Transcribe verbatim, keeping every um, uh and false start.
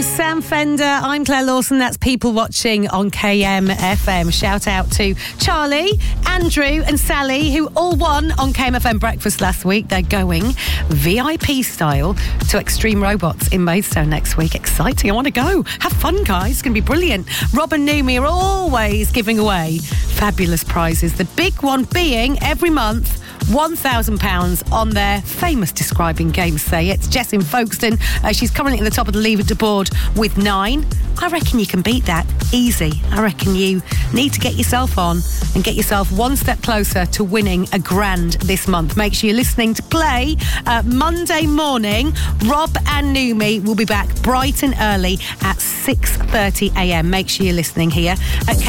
Sam Fender. I'm Claire Lawson. That's People Watching on K M F M. Shout out to Charlie, Andrew and Sally, who all won on K M F M Breakfast last week. They're going V I P style to Extreme Robots in Maidstone next week. Exciting. I want to go. Have fun, guys. It's going to be brilliant. Rob and Numi are always giving away fabulous prizes. The big one being every month one thousand pounds on their famous describing game, Say It. Jess in Folkestone. Uh, she's currently at the top of the leaderboard with nine. I reckon you can beat that easy. I reckon you need to get yourself on and get yourself one step closer to winning a grand this month. Make sure you're listening to play uh, Monday morning. Rob and Numi will be back bright and early at six thirty a m. Make sure you're listening here at